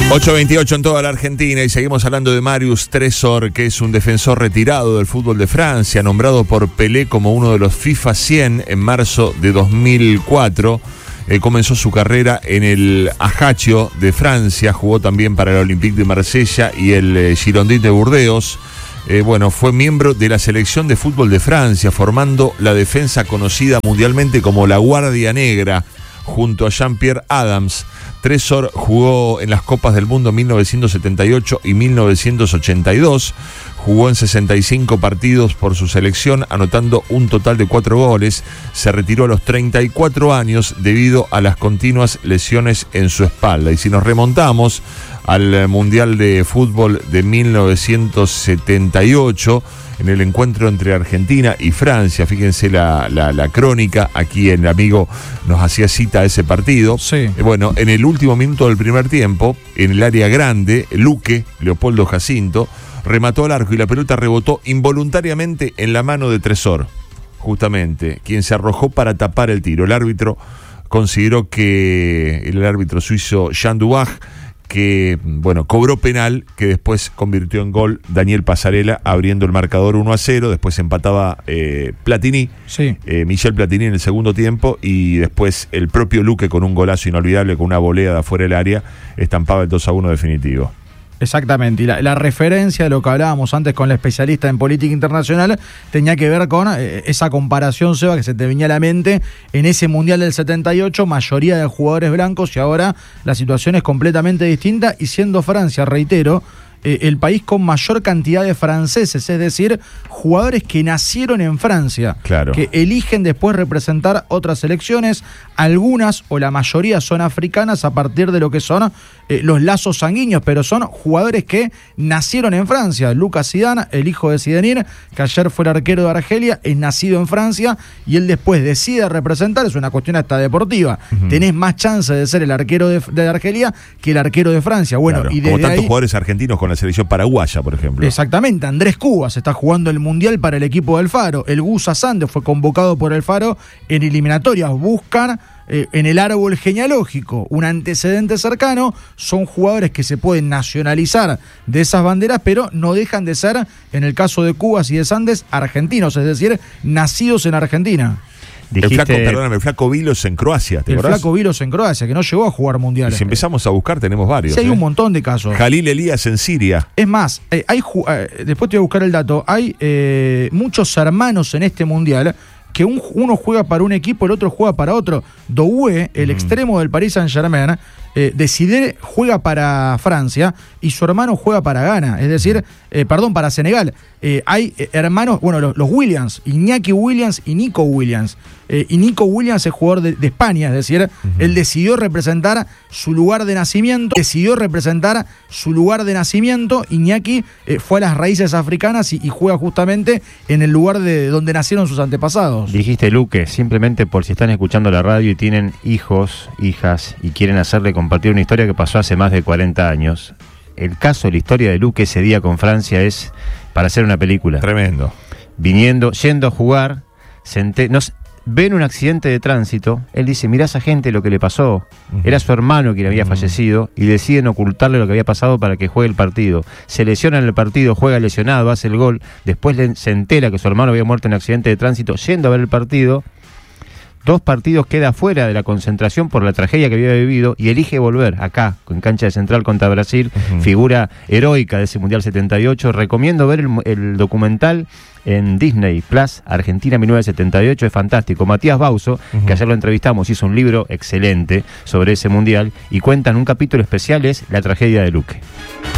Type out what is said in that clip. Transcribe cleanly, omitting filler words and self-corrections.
8:28 en toda la Argentina y seguimos hablando de Marius Tresor, que es un defensor retirado del fútbol de Francia, nombrado por Pelé como uno de los FIFA 100 en marzo de 2004. Comenzó su carrera en el Ajaccio de Francia, jugó también para el Olympique de Marsella y el Girondins de Burdeos. Fue miembro de la selección de fútbol de Francia, formando la defensa conocida mundialmente como la Guardia Negra, junto a Jean-Pierre Adams. Tresor jugó en las Copas del Mundo 1978 y 1982. Jugó en 65 partidos por su selección, anotando un total de 4 goles. Se retiró a los 34 años debido a las continuas lesiones en su espalda. Y si nos remontamos al Mundial de Fútbol de 1978, en el encuentro entre Argentina y Francia, fíjense la crónica, aquí el amigo nos hacía cita a ese partido. Sí. En el último minuto del primer tiempo, en el área grande, Luque, Leopoldo Jacinto, remató al arco y la pelota rebotó involuntariamente en la mano de Tresor, justamente, quien se arrojó para tapar el tiro. El árbitro consideró que el árbitro suizo Jean Dubach, que cobró penal, que después convirtió en gol Daniel Pasarela, abriendo el marcador 1-0. Después empataba Platini, sí. Michel Platini en el segundo tiempo, y después el propio Luque con un golazo inolvidable, con una volea de afuera del área, estampaba el 2-1 definitivo. Exactamente, y la referencia de lo que hablábamos antes con la especialista en política internacional tenía que ver con esa comparación, Seba, que se te venía a la mente en ese Mundial del 78, mayoría de jugadores blancos, y ahora la situación es completamente distinta, y siendo Francia, reitero, el país con mayor cantidad de franceses, es decir, jugadores que nacieron en Francia, claro, que eligen después representar otras selecciones. Algunas o la mayoría son africanas a partir de lo que son los lazos sanguíneos, pero son jugadores que nacieron en Francia. Lucas Zidane, el hijo de Zidane, que ayer fue el arquero de Argelia, es nacido en Francia y él después decide representar, es una cuestión hasta deportiva. Tenés más chance de ser el arquero de Argelia que el arquero de Francia. Bueno, claro, y desde como tantos ahí, jugadores argentinos con la selección paraguaya, por ejemplo. Exactamente, Andrés Cubas está jugando el Mundial para el equipo del Faro. El Gusa Sandes fue convocado por el Faro en eliminatorias. Buscan en el árbol genealógico un antecedente cercano. Son jugadores que se pueden nacionalizar de esas banderas, pero no dejan de ser, en el caso de Cubas y de Sandes, argentinos, es decir, nacidos en Argentina. El Flaco Vilos en Croacia, ¿te acordás? El Flaco Vilos en Croacia, que no llegó a jugar mundiales. Y si empezamos a buscar, tenemos varios. Sí, hay un montón de casos. Jalil Elías en Siria. Es más, después te voy a buscar el dato. Hay muchos hermanos en este mundial que uno juega para un equipo, el otro juega para otro. Doué, el extremo del Paris Saint-Germain, Decidé juega para Francia y su hermano juega para Ghana, es decir, para Senegal. Hay hermanos, los Williams, Iñaki Williams y Nico Williams. Y Nico Williams es jugador de España, es decir, él decidió representar su lugar de nacimiento. Iñaki fue a las raíces africanas y juega justamente en el lugar de donde nacieron sus antepasados. Dijiste, Luque, simplemente por si están escuchando la radio y tienen hijos, hijas y quieren hacerle compartir una historia que pasó hace más de 40 años. El caso de la historia de Luque ese día con Francia es para hacer una película. Tremendo. Yendo a jugar, ven un accidente de tránsito, él dice, mirá a esa gente lo que le pasó, era su hermano quien había fallecido, y deciden ocultarle lo que había pasado para que juegue el partido. Se lesiona en el partido, juega lesionado, hace el gol, después se entera que su hermano había muerto en un accidente de tránsito, yendo a ver el partido. 2 partidos queda fuera de la concentración por la tragedia que había vivido y elige volver acá, en cancha de Central contra Brasil, figura heroica de ese Mundial 78. Recomiendo ver el documental en Disney Plus, Argentina 1978, es fantástico. Matías Bauso, que ayer lo entrevistamos, hizo un libro excelente sobre ese Mundial y cuenta en un capítulo especial es la tragedia de Luque.